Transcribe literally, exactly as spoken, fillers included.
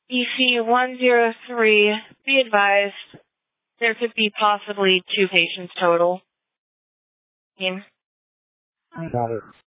E C one zero three, be advised, there could be possibly two patients total. I got it.